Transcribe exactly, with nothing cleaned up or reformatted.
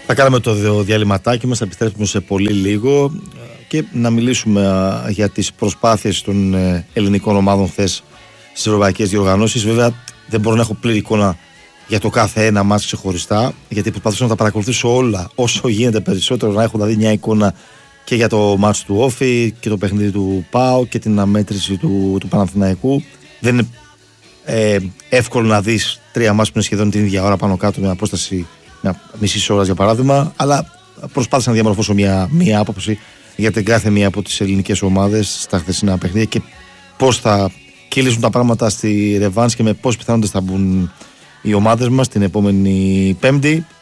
Θα κάναμε το διαλυματάκι μας, θα επιστρέψουμε σε πολύ λίγο και να μιλήσουμε για τις προσπάθειες των ελληνικών ομάδων χθες στις ευρωπαϊκές διοργανώσεις. Βέβαια δεν μπορώ να έχω πλήρη εικόνα για το κάθε ένα μάτς ξεχωριστά, γιατί προσπαθούσα να τα παρακολουθήσω όλα όσο γίνεται περισσότερο, να έχω δηλαδή μια εικόνα και για το μάτς του Όφη και το παιχνίδι του ΠΑΟ και την αμέτρηση του, του Παναθηναϊκού. Δεν είναι ε, εύκολο να δεις τρία μάτς που είναι σχεδόν την ίδια ώρα πάνω κάτω με απόσταση μια μισή ώρα για παράδειγμα, αλλά προσπάθησα να διαμορφώσω μια, μια άποψη για την κάθε μία από τις ελληνικές ομάδες στα χθεσινά παιχνίδια και πώς θα κύλησουν τα πράγματα στη ρεβάνς και με πώς πιθανότητες θα μπουν οι ομάδες μας την επόμενη Πέμπτη.